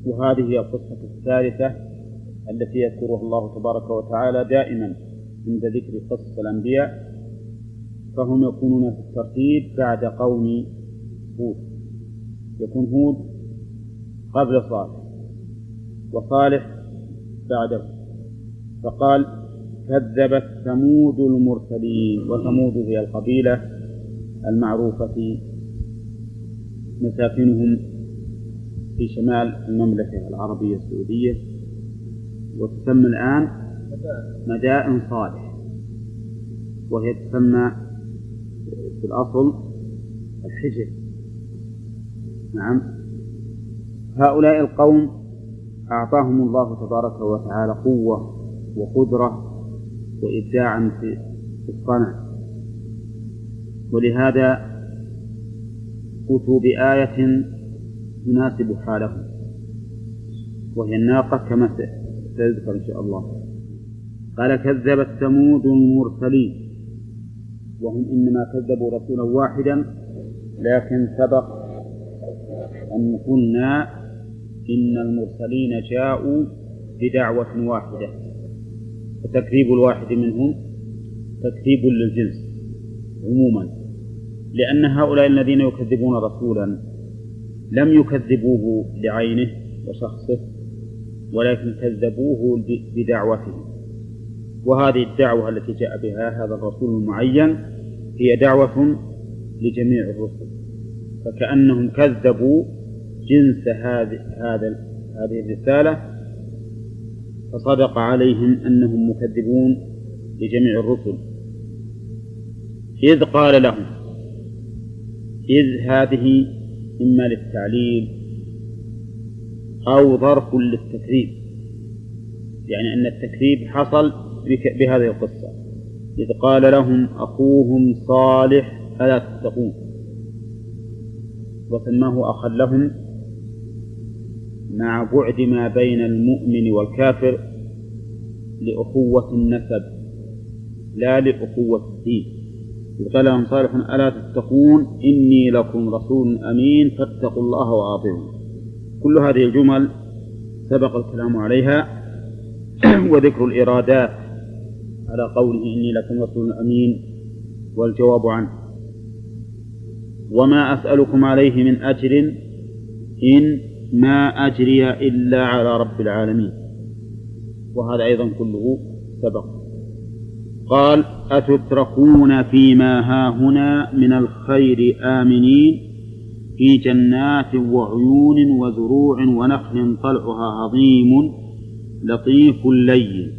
وهذه هي القصة الثالثة التي يذكرها الله تبارك وتعالى دائما عند ذكر قصص الأنبياء، فهم يكونون في الترتيب بعد قوم هود. يكون هود قبل صالح وصالح بعده، فقال كذبت ثمود المرسلين. وثمود هي القبيلة المعروفة مساكنهم في شمال المملكة العربية السعودية، وتسمى الآن مدائن صالح، وهي تسمى في الأصل الحجر. نعم. هؤلاء القوم أعطاهم الله تبارك وتعالى قوة وقدرة وإبداعا في الصنع، ولهذا أتوا بآية تناسب حالهم، وهي الناقة كما سيذكر إن شاء الله. قال كذبت ثمود المرسلين، وهم إنما كذبوا رسولا واحدا، لكن سبق أن قلنا إن المرسلين جاءوا بدعوة واحدة، فتكذيب الواحد منهم تكذيب للجنس عموما، لأن هؤلاء الذين يكذبون رسولا لم يكذبوه لعينه وشخصه، ولكن كذبوه بدعوته. وهذه الدعوة التي جاء بها هذا الرسول المعين هي دعوة لجميع الرسل، فكأنهم كذبوا جنس هذه الرسالة، فصدق عليهم أنهم مكذبون لجميع الرسل. إذ قال لهم، إذ هذه إما للتعليل أو ظرف للتكذيب، يعني أن التكذيب حصل بهذه القصة. إذ قال لهم أخوهم صالح ألا تتقون، وسماه أخا لهم مع بعد ما بين المؤمن والكافر لأخوة النسب لا لأخوة الدين. إذ قال لهم صالح ألا تتقون إني لكم رسول أمين فاتقوا الله وأطيعون. كل هذه الجمل سبق الكلام عليها وذكر الإرادات على قوله إني لكم رسول أمين والجواب عنه. وما أسألكم عليه من أجر إن ما أجري إلا على رب العالمين، وهذا أيضا كله سبق. قال أتتركون فيما هاهنا من الخير آمنين في جنات وعيون وزروع ونخل طلعها هضيم لطيف لين.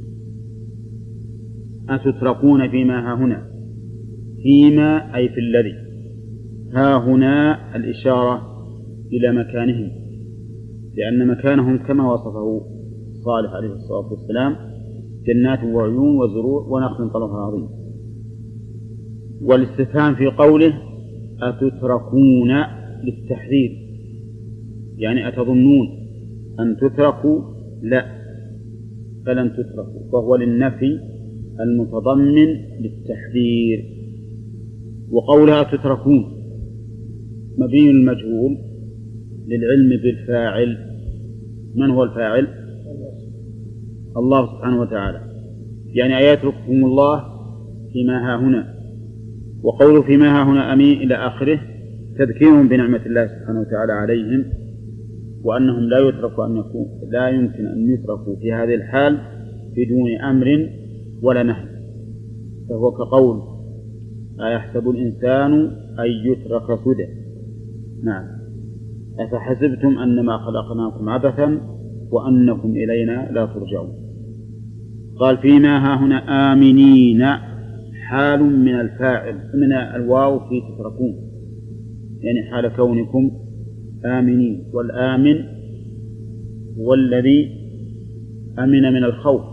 أتتركون فيما هاهنا، فيما أي في الذي، هاهنا الإشارة إلى مكانهم، لأن مكانهم كما وصفه صالح عليه الصلاة والسلام جنات وعيون وزروع ونخل طلعها هضيم. والاستفهام في قوله أتتركون للتحذير، يعني أتظنون أن تتركوا؟ لا، فلن تتركوا، فهو للنفي المتضمن للتحذير. وقولها تتركون مبين المجهول للعلم بالفاعل. من هو الفاعل؟ الله سبحانه وتعالى، يعني أيترككم الله فيما ها هنا. وقول فيما ها هنا أمين إلى آخره تذكيرهم بنعمة الله سبحانه وتعالى عليهم، وأنهم لا يمكن أن يتركوا في هذه الحال بدون أمر ولا نهي. فهو كقول أيحسب الإنسان أن يترك سدى. نعم. أفحسبتم أنما خلقناكم عبثا وأنكم إلينا لا ترجعون. قال فيما ها هنا آمنين، حال من الفاعل من الواو في تتركون، يعني حال كونكم آمنين. والآمن هو الذي أمن من الخوف،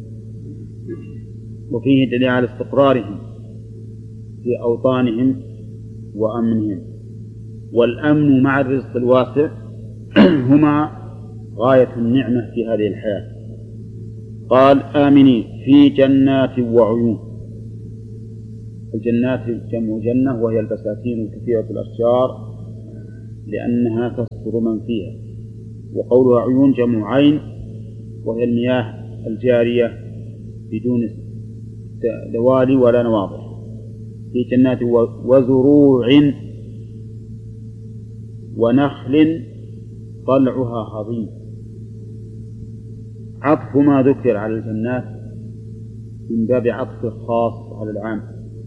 وفيه دليل على استقرارهم في أوطانهم وأمنهم. والأمن مع الرزق الواسع هما غاية النعمة في هذه الحياة. قال آمنين في جنات وعيون. الجنات جمع جنة، وهي البساتين الكثيرة الأشجار لأنها تستر من فيها، وقولها عيون جمع عين، وهي المياه الجارية بدون دوالي ولا نواضح في جنات وزروع ونخل طلعها هضيم. عطف ما ذكر على الجنات من باب عطف الخاص على العام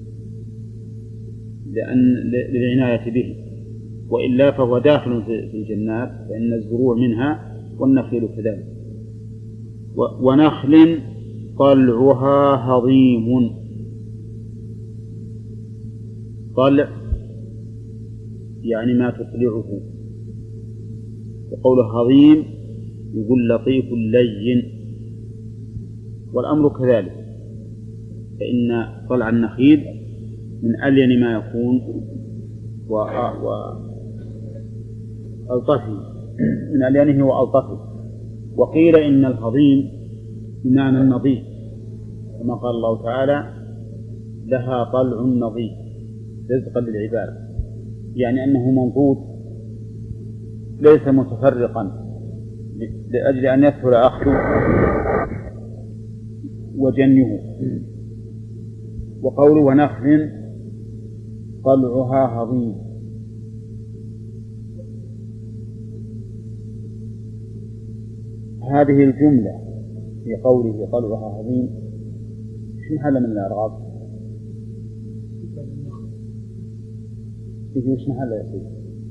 للعناية به، وإلا فهو داخل في الجنات، فإن الزروع منها والنخيل كذلك. ونخل طلعها هضيم. طلع يعني ما تطلعه، وقوله هضيم يقول لطيف لين، والأمر كذلك، فإن طلع النخيل من ألين ما يكون وألطفه، من ألينه وألطفه. وقيل إن الهضيم بمعنى النظيف، كما قال الله تعالى لها طلع نظيف رزقا للعباد، يعني أنه منضود ليس متفرقا لأجل أن يسهل أخذه وجنيه. وقوله ونخل طلعها هضيم، هذه الجملة في قوله طلعها هضيم شو محل من الأعراب؟ وش محل يا سيدي؟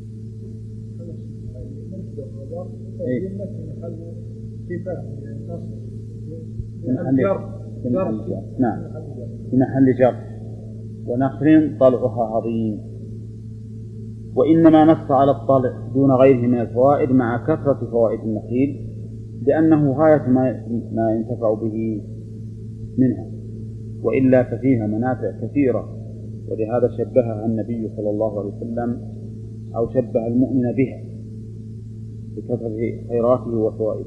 في محل جر. ونخل طلعها هضيم. وإنما نص على الطلع دون غيره من الفوائد مع كثرة فوائد النخيل، لأنه غاية ما ينتفع به منها، وإلا ففيها منافع كثيرة، ولهذا شبهها النبي صلى الله عليه وسلم أو شبه المؤمن بها بكثرة خيراته وفوائده.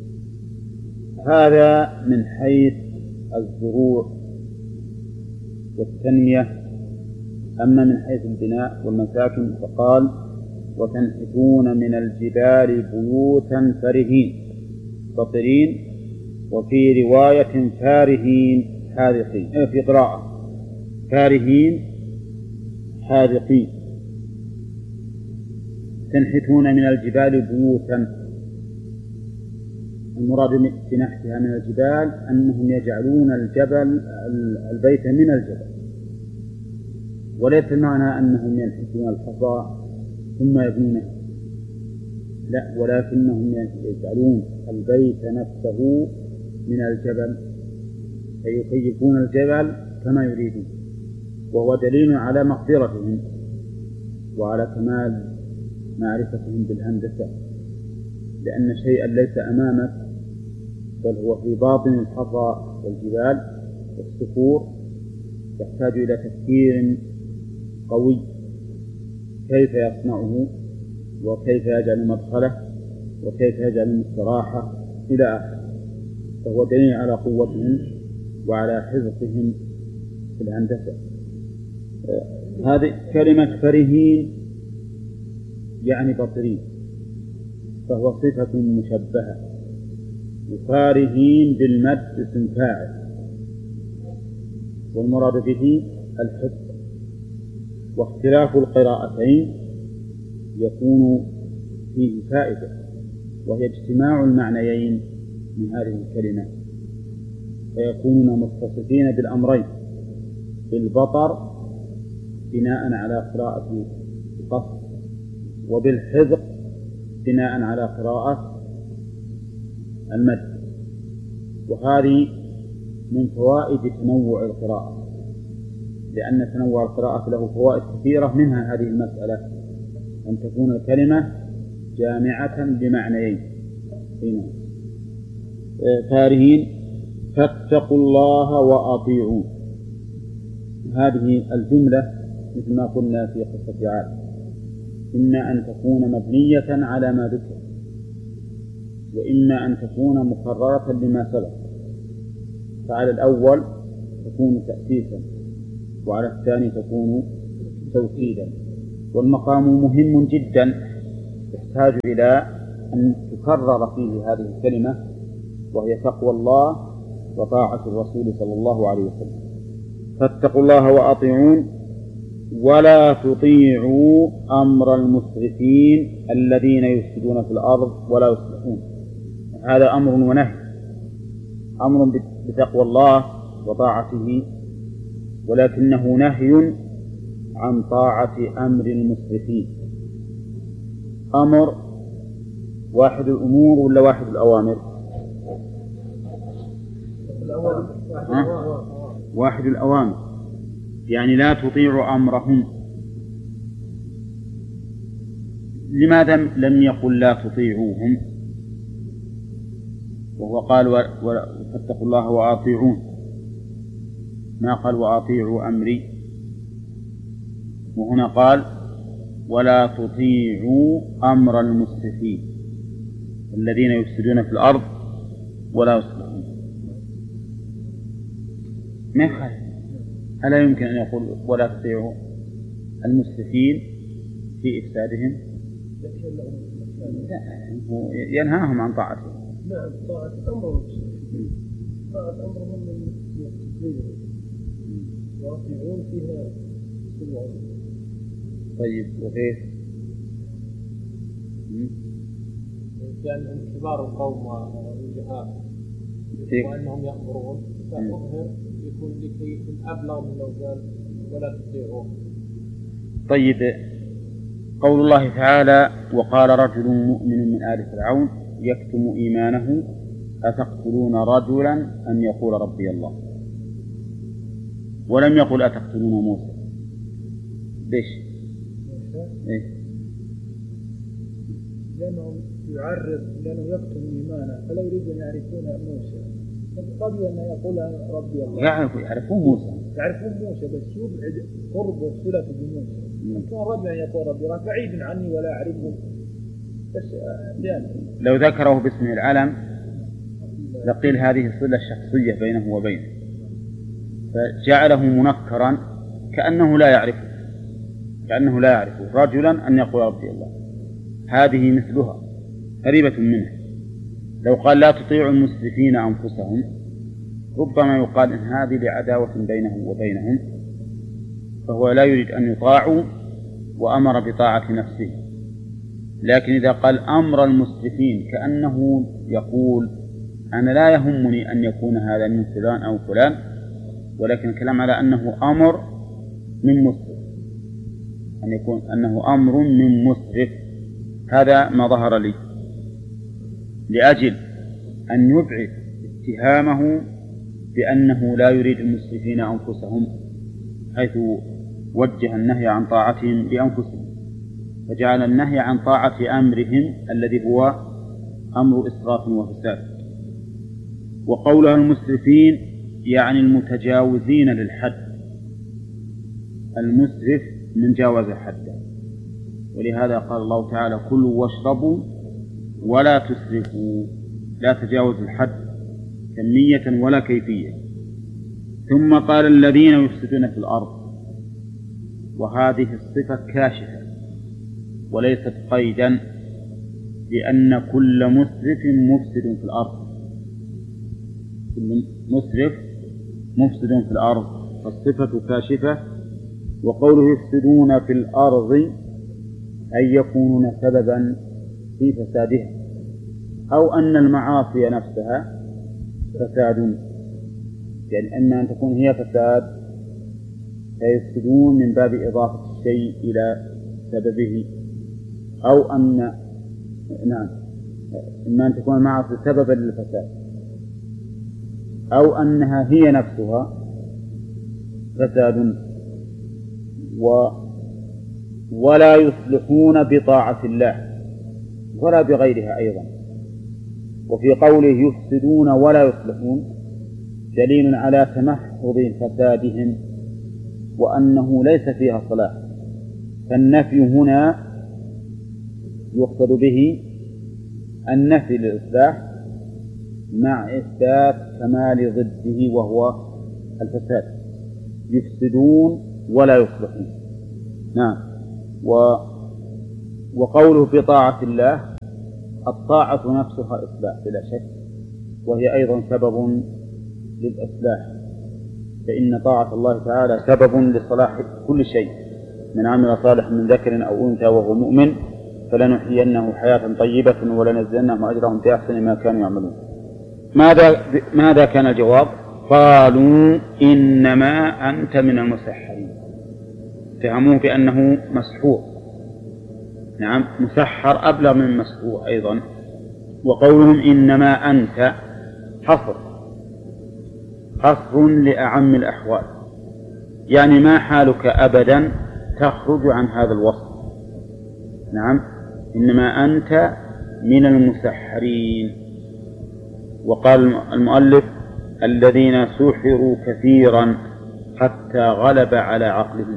هذا من حيث الزروع والتنمية. أما من حيث البناء والمساكن فقال وتنحتون من الجبال بيوتا فرهين فطرين، وفي رواية فارهين حاذقين، في قراءة فارهين حاذقين. تنحتون من الجبال بيوتا، المراد بنحتها من الجبال أنهم يجعلون البيت من الجبل، وليس معنى أنهم ينحتون الحصى ثم يبنونه، لا، ولكنهم يجعلون البيت نفسه من الجبل، فيكيفون الجبل كما يريدون، وهو دليل على مقدرتهم وعلى كمال معرفتهم بالهندسة، لأن شيئا ليس أمامك بل هو في باطن الحصى والجبال والصخور يحتاج إلى تفكير قوي كيف يصنعه، وكيف يجعل مدخله، وكيف يجعل المستراحة إلى آخره. فهو دليل على قوتهم وعلى حذقهم في الهندسة. هذه كلمة فرهين يعني بطرين، فهو صفة مشبهة، وفارهين بالمد اسم فاعل، والمراد به الحفظ. واختلاف القراءتين يكون فيه فائدة، وهي اجتماع المعنيين من هذه الكلمة، فيكونون متصفين بالأمرين، بالبطر بناء على قراءة القصر، وبالحذق بناء على قراءة المد. وهذه من فوائد تنوع القراءة، لأن تنوع القراءة له فوائد كثيرة، منها هذه المسألة أن تكون الكلمة جامعة لمعنيين. فارهين فاتقوا الله وأطيعون. هذه الجملة مثل ما قلنا في قصة عاد، إما أن تكون مبنية على ما ذكر، وإما أن تكون مكررة لما سبق. فعلى الأول تكون تأسيسا، وعلى الثاني تكون توكيدا. والمقام مهم جدا، يحتاج إلى أن كرر فيه هذه الكلمة وهي تقوى الله وطاعة الرسول صلى الله عليه وسلم. فاتقوا الله وأطيعون ولا تطيعوا أمر المسرفين الذين يفسدون في الأرض ولا يصلحون. هذا أمر ونهي، أمر بتقوى الله وطاعته، ولكنه نهي عن طاعة أمر المسرفين. أمر واحد الأمور ولا واحد الأوامر؟ واحد الأوامر، يعني لا تطيعوا أمرهم. لماذا لم يقل لا تطيعوهم وهو قال فاتقوا الله وأطيعون، ما قال وأطيعوا أمري؟ وهنا قال ولا تطيعوا أمر المسرفين الذين يفسدون في الأرض ولا يصلحون. ما يخالف، ألا يمكن أن يقول ولا تطيعوا المسرفين في إفسادهم؟ ينهاهم عن طاعته. نعم، طاعة أمرهم، طاعة أمرهم من المسرفين وأطيعون فيها سبعا. طيب وكيف؟ كان كبار القوم والجهاء وأنهم يأمرون، فأظهر يكون لكي يكون أبلغ من لو قال ولا تطيعوه. طيب، قول الله تعالى وقال رجل مؤمن من آل فرعون يكتم إيمانه أتقتلون رجلا أن يقول ربي الله، ولم يقل أتقتلون موسى. ليش؟ إيه؟ لأنه يعرض، لأنه يكتم إيمانه فلا يريد أن يعرفون موسى. قبل أن يقول ربي الله يعرفون موسى بس يبعد قرب وصلة بموسى. كان رجل أن يقول ربي الله بعيد عني ولا أعرفه، بس لو ذكره باسم العلم لقيل هذه الصلة الشخصية بينه وبينه، فجعله منكرا كأنه لا يعرفه رجلا أن يقول ربي الله. هذه مثلها قريبة منه. لو قال لا تطيعوا المسرفين أنفسهم ربما يقال إن هذه لعداوة بينه وبينهم، فهو لا يريد أن يطاعوا وأمر بطاعة نفسه. لكن إذا قال أمر المسرفين كأنه يقول أنا لا يهمني أن يكون هذا من فلان أو فلان، ولكن الكلام على أنه أمر من مسرف، أن يكون أنه أمر من مسرف. هذا ما ظهر لي لأجل أن يبعد اتهامه بأنه لا يريد المسرفين أنفسهم، حيث وجه النهي عن طاعتهم بأنفسهم، فجعل النهي عن طاعة أمرهم الذي هو أمر إسراف وفساد. وقولها المسرفين يعني المتجاوزين للحد، المسرف من جاوز حده. ولهذا قال الله تعالى كلوا واشربوا ولا تسرفوا، لا تجاوز الحد كمية ولا كيفية. ثم قال الذين يفسدون في الأرض، وهذه الصفة كاشفة وليست قيدا، لأن كل مسرف مفسد في الأرض، كل مسرف مفسد في الأرض، فالصفة كاشفة. وقوله يفسدون في الأرض أي يكونون سببا في فسادها، أو أن المعاصي نفسها فساد، يعني أن أن تكون هي فساد فيفسدون من باب إضافة الشيء إلى سببه، أو أن إما أن تكون المعاصي سببا للفساد، أو أنها هي نفسها فساد. ولا يصلحون بطاعة الله ولا بغيرها أيضا. وفي قوله يفسدون ولا يصلحون دليل على تمحض فسادهم وأنه ليس فيها صلاح. فالنفي هنا يقصد به النفي للإصلاح مع إثبات كمال ضده وهو الفساد. يفسدون ولا يصلحون. نعم. وقوله بطاعة الله الطاعة نفسها إصلاح بلا شك، وهي أيضا سبب للإصلاح، فإن طاعة الله تعالى سبب لصلاح كل شيء. من عمل صالحا من ذكر أو أنثى وهو مؤمن فلنحيينه حياة طيبة ولنجزينهم أجرهم بأحسن ما كانوا يعملون. ماذا كان الجواب؟ قالوا إنما أنت من المسحرين. اتهموه بأنه مسحور، نعم مسحر أبلغ من مسحور أيضا. وقولهم إنما أنت حصر لأعم الأحوال، يعني ما حالك أبدا تخرج عن هذا الوصف. نعم إنما أنت من المسحرين. وقال المؤلف الذين سحروا كثيرا حتى غلب على عقلهم.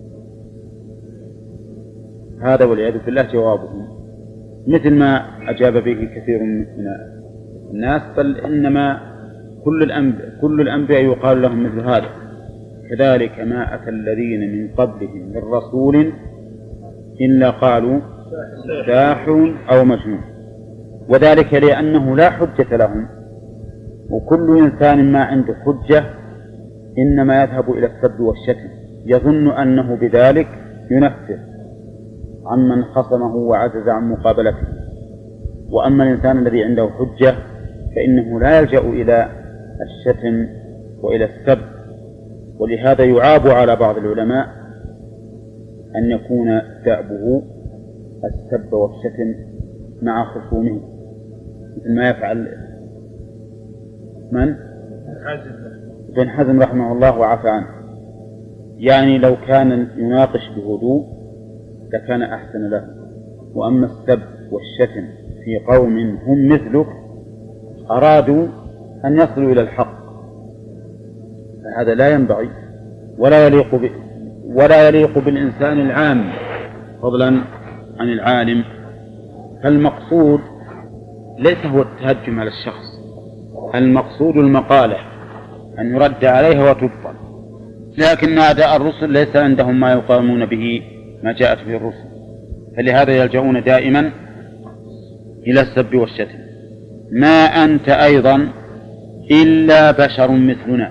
هذا والعياذ بالله جوابهم، مثل ما أجاب به كثير من الناس، بل إنما كل الأنبياء يقال لهم مثل هذا. كذلك ما أتى الذين من قبلهم من رسول إلا قالوا ساحر أو مجنون، وذلك لأنه لا حجة لهم، وكل إنسان ما عنده حجة إنما يذهب إلى السب والشتم، يظن أنه بذلك ينفر عمن خصمه وعجز عن مقابلته. وأما الإنسان الذي عنده حجة فإنه لا يلجأ إلى الشتم وإلى السب. ولهذا يعاب على بعض العلماء أن يكون دأبه السب والشتم مع خصومه، مثل ما يفعل من؟ ابن حزم رحمه الله وعفى عنه. يعني لو كان يناقش بهدوء لكان أحسن له. وأما السب والشتم في قوم هم مثلك أرادوا أن يصلوا إلى الحق، فهذا لا ينبغي ولا يليق بالإنسان العام فضلا عن العالم. فالمقصود ليس هو التهجم على الشخص، المقصود المقالة أن يرد عليها وتبطل. لكن أعداء الرسل ليس عندهم ما يقاومون به ما جاءت به الرسل، فلهذا يلجؤون دائما إلى السب والشتم. ما أنت أيضا إلا بشر مثلنا.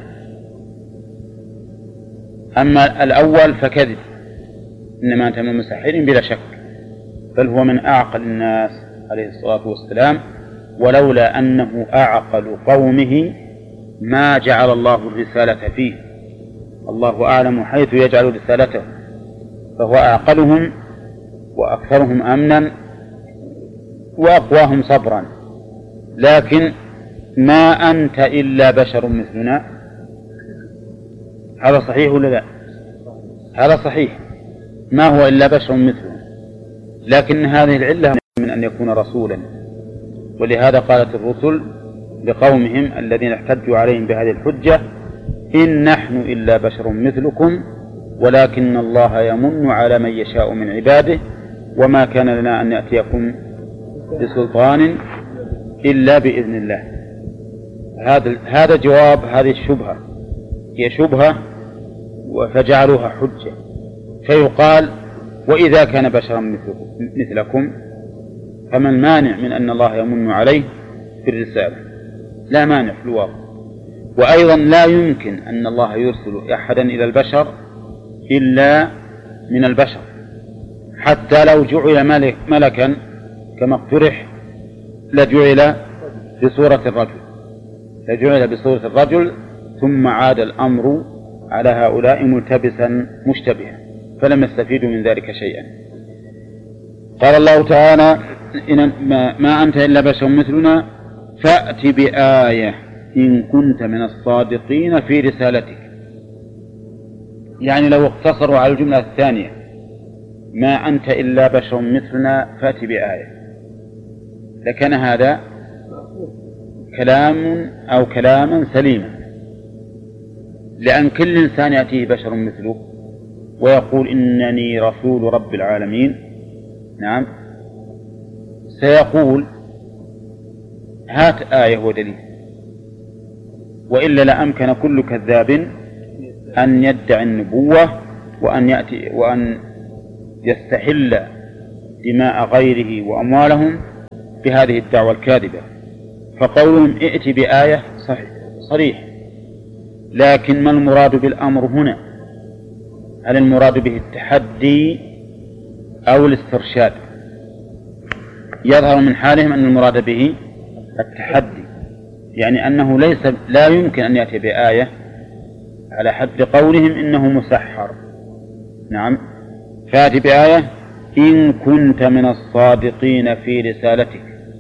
أما الأول فكذب، إنما أنت من المسحرين بلا شك، بل هو من أعقل الناس عليه الصلاة والسلام، ولولا أنه أعقل قومه ما جعل الله الرسالة فيه. الله أعلم حيث يجعل رسالته، فهو أعقلهم وأكثرهم أمنا وأقواهم صبرا. لكن ما أنت إلا بشر مثلنا، هذا صحيح ولا لا؟ هذا صحيح، ما هو إلا بشر مثلنا، لكن هذه العلة من أن يكون رسولا. ولهذا قالت الرسل لقومهم الذين احتجوا عليهم بهذه الحجة إن نحن إلا بشر مثلكم ولكن الله يمن على من يشاء من عباده وما كان لنا أن نأتيكم بسلطان إلا بإذن الله. هذا جواب هذه الشبهة، هي شبهة فجعلوها حجة. فيقال وإذا كان بشرا مثلكم فما المانع من أن الله يمن عليه في الرسالة؟ لا مانع في الواقع. وأيضا لا يمكن أن الله يرسل أحدا إلى البشر إلا من البشر، حتى لو جعل ملكا كما اقترح لجعل بصورة الرجل ثم عاد الأمر على هؤلاء ملتبسا مشتبها، فلم يستفيدوا من ذلك شيئا. قال الله تعالى ما أنت إلا بشر مثلنا فأت بآية إن كنت من الصادقين في رسالتك. يعني لو اقتصروا على الجملة الثانية ما أنت إلا بشر مثلنا فأت بآية لكان هذا كلاما سليما، لأن كل إنسان يأتيه بشر مثله ويقول إنني رسول رب العالمين، نعم، سيقول هات آية ودليل، وإلا لأمكن كل كذاب أن يدعي النبوة وأن يستحل دماء غيره وأموالهم بهذه الدعوة الكاذبة. فقولهم ائت بآية صريح، لكن ما المراد بالأمر هنا؟ هل المراد به التحدي أو الاسترشاد؟ يظهر من حالهم أن المراد به التحدي، يعني أنه لا يمكن أن يأتي بآية على حد قولهم إنه مسحر. نعم، فأتي بآية إن كنت من الصادقين في رسالتك.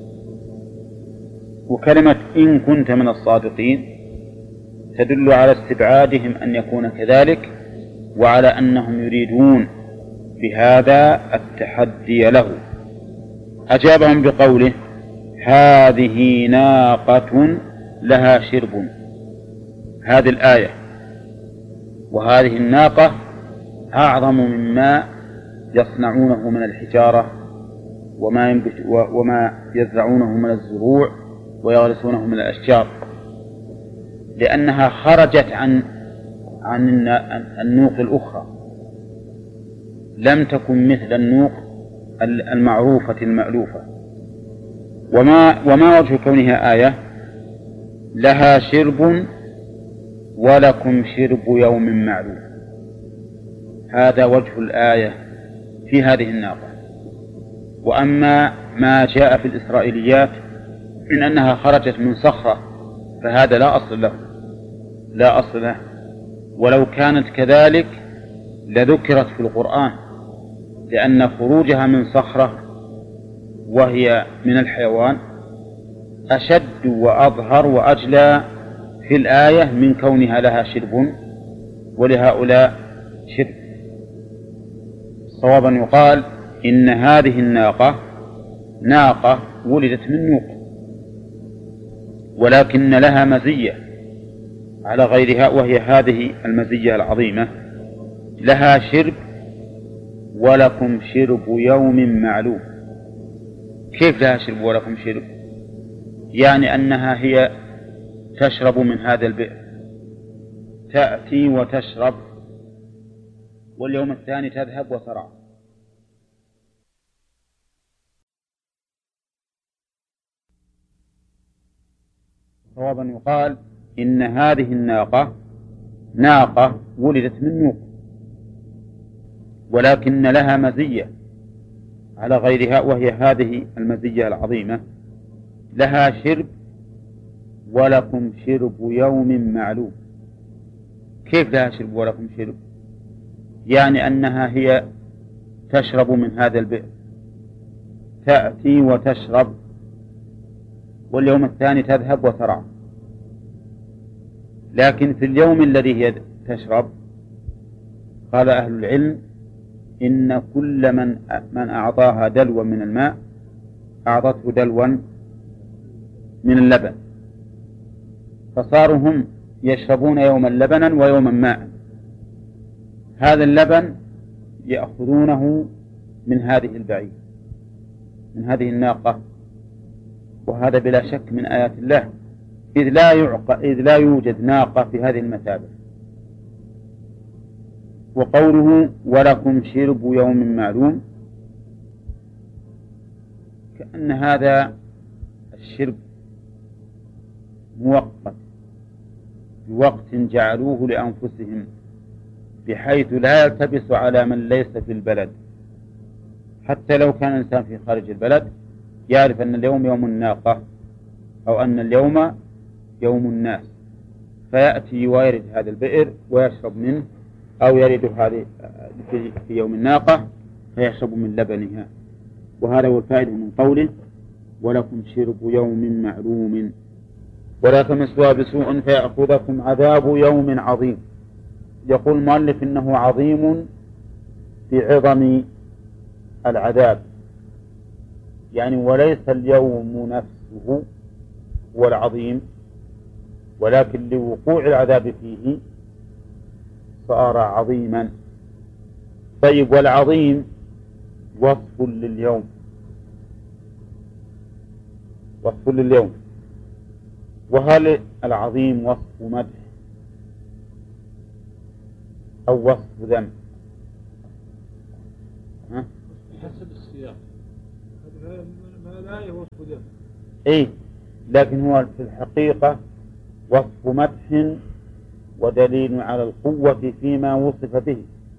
وكلمة إن كنت من الصادقين تدل على استبعادهم أن يكون كذلك، وعلى أنهم يريدون بهذا التحدي له. أجابهم بقوله هذه ناقة لها شرب. هذه الآية وهذه الناقة أعظم مما يصنعونه من الحجارة وما يزرعونه من الزروع ويغرسونه من الأشجار، لأنها خرجت عن النوق الأخرى، لم تكن مثل النوق المعروفة المألوفة. وما وجه كونها آية؟ لها شرب ولكم شرب يوم معلوم. هذا وجه الآية في هذه الناقة. وأما ما جاء في الإسرائيليات من أنها خرجت من صخرة فهذا لا أصل له، ولو كانت كذلك لذكرت في القرآن، لأن خروجها من صخرة وهي من الحيوان أشد وأظهر وأجلى في الآية من كونها لها شرب ولهؤلاء شرب. صوابا يقال إن هذه الناقة ناقة ولدت من نوق، ولكن لها مزية على غيرها، وهي هذه المزية العظيمة: لها شرب ولكم شرب يوم معلوم. كيف لها شرب ولكم شرب؟ يعني أنها هي تشرب من هذا البئر، تأتي وتشرب، واليوم الثاني تذهب وترعى. صوابا يقال إن هذه الناقة ناقة ولدت من نوق، ولكن لها مزية على غيرها، وهي هذه المزية العظيمة: لها شرب ولكم شرب يوم معلوم. كيف لها شرب ولكم شرب؟ يعني أنها هي تشرب من هذا البئر، تأتي وتشرب، واليوم الثاني تذهب وترعى. لكن في اليوم الذي هي تشرب قال أهل العلم إن كل من أعطاها دلوا من الماء أعطته دلوا من اللبن، فصاروا هم يشربون يوما لبنا ويوما ماء. هذا اللبن يأخذونه من هذه البعير، من هذه الناقة، وهذا بلا شك من آيات الله، إذ لا يوجد ناقة في هذه المثابة. وقوله ولكم شرب يوم معلوم، كأن هذا الشرب مؤقت بوقت جعلوه لأنفسهم، بحيث لا يلتبس على من ليس في البلد. حتى لو كان الإنسان في خارج البلد يعرف أن اليوم يوم الناقة، أو أن اليوم يوم الناس، فيأتي ويرد هذا البئر ويشرب منه، أو يرد هذه في يوم الناقة فيشرب من لبنها. وهذا هو الفائدة من قوله ولكم شرب يوم معلوم ولا تمسوها بسوء فيأخذكم عذاب يوم عظيم. يقول المؤلف إنه عظيم بعظم العذاب، يعني وليس اليوم نفسه هو العظيم، ولكن لوقوع العذاب فيه صار عظيما. طيب، والعظيم وصف لليوم، وصف لليوم، وهل العظيم وصف مدح أو وصف ذم؟ حسب السياق. هذه ما لا يوصف ذم. إيه، لكن هو في الحقيقة وصف مدح ودليل على القوة فيما وصف به.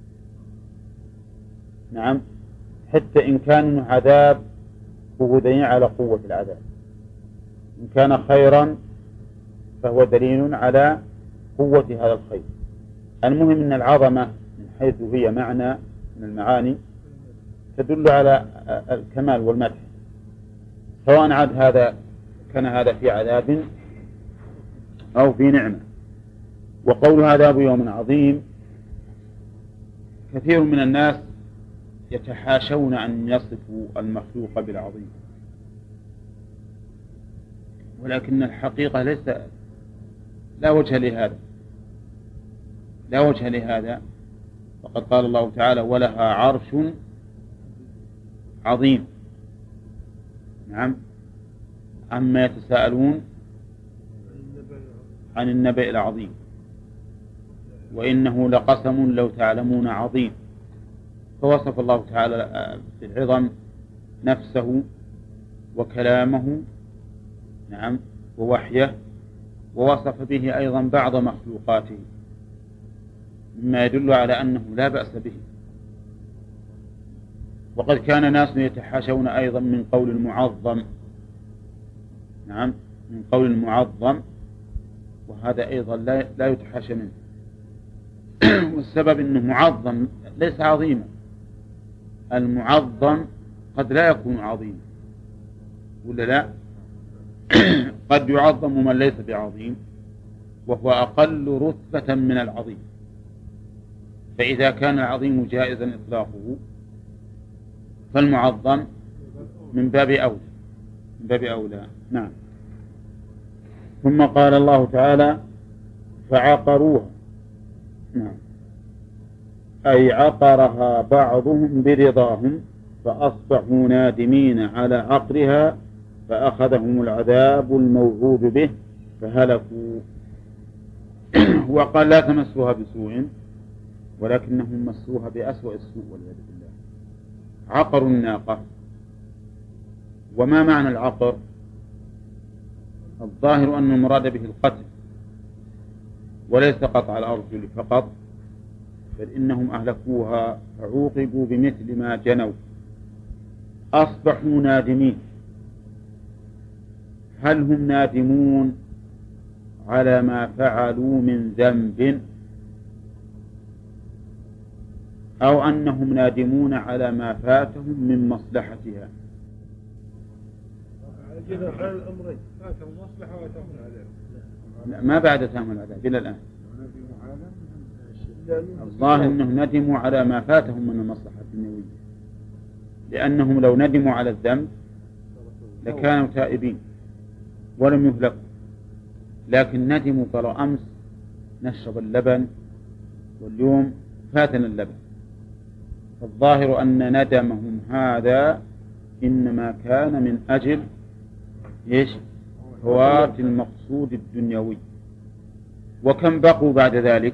نعم، حتى إن كان عذاب فهو دليل على قوة العذاب، إن كان خيرا فهو دليل على قوة هذا الخير. المهم أن العظمة من حيث هي معنى من المعاني تدل على الكمال والمدح، سواء عاد هذا كان هذا في عذاب أو في نعمة. وقول عذاب يوم عظيم، كثير من الناس يتحاشون أن يصفوا المخلوق بالعظيم، ولكن الحقيقة لا وجه لهذا، لا وجه لهذا. فقد قال الله تعالى: ولها عرش عظيم. نعم، عما يتساءلون عن النبأ العظيم، وإنه لقسم لو تعلمون عظيم. فوصف الله تعالى بالعظم نفسه وكلامه، نعم، ووحيه، ووصف به أيضا بعض مخلوقاته مما يدل على أنه لا بأس به. وقد كان ناس يتحاشون أيضا من قول المعظم، نعم، من قول المعظم، وهذا أيضا لا يتحاشى منه. والسبب أنه معظم ليس عظيما، المعظم قد لا يكون عظيما، ولا لا؟ قد يعظم من ليس بعظيم وهو أقل رتبة من العظيم، فإذا كان العظيم جائزا إطلاقه فالمعظم من باب أولى، من باب أولى. نعم. ثم قال الله تعالى: فعقروها. نعم، أي عقرها بعضهم برضاهم فأصبحوا نادمين على عقرها فأخذهم العذاب الموعود به فهلكوا. وقال: لا تمسوها بسوء، ولكنهم مسوها بأسوأ السوء والعياذ بالله. عقروا الناقة. وما معنى العقر؟ الظاهر أن المراد به القتل، وليس قطع الأرجل فقط، بل إنهم أهلكوها فعوقبوا بمثل ما جنوا. أصبحوا نادمين. هل هم نادمون على ما فعلوا من ذنب، أو أنهم نادمون على ما فاتهم من مصلحتها؟ على الأمرين، فاتهم مصلحة وتهم العذاب. لا، ما بعد تهم العذاب إلى الآن. الظاهر أنهم ندموا على ما فاتهم من المصلحة الدنيوية، لأنهم لو ندموا على الذنب لكانوا تائبين ولم يهلكوا، لكن ندموا قالوا: أمس نشرب اللبن واليوم فاتنا اللبن. فالظاهر أن ندمهم هذا إنما كان من أجل فوات المقصود الدنيوي. وكم بقوا بعد ذلك؟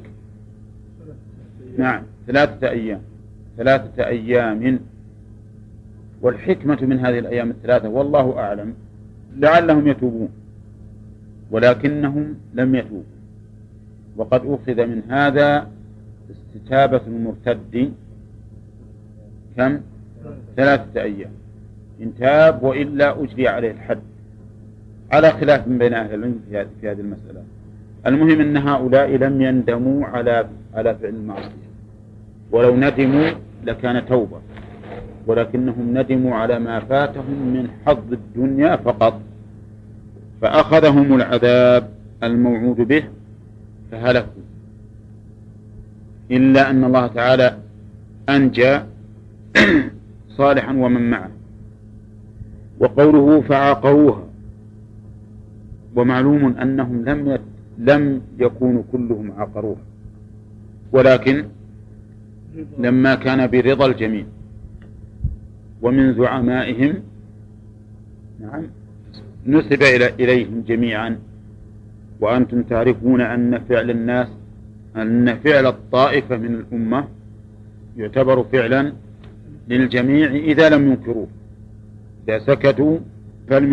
نعم، 3 أيام. 3 أيام. والحكمة من هذه الأيام 3 والله أعلم لعلهم يتوبون، ولكنهم لم يتوبوا. وقد أخذ من هذا استتابة المرتد كم؟ 3 أيام. إن تاب وإلا أجري عليه الحد، على خلاف من بين أهل العلم في هذه المسألة. المهم أن هؤلاء لم يندموا على فعل المعصية، ولو ندموا لكان توبة، ولكنهم ندموا على ما فاتهم من حظ الدنيا فقط، فأخذهم العذاب الموعود به فهلكوا. إلا أن الله تعالى أنجى صالحا ومن معه. وقوله فعقروها، ومعلوم أنهم لم يكونوا كلهم عقروها، ولكن لما كان برضا الجميع ومن زعمائهم، نعم، نسب إليهم جميعا. وأنتم تعرفون أن فعل الطائفة من الأمة يعتبر فعلا للجميع إذا لم ينكروه. إذا سكتوا فلم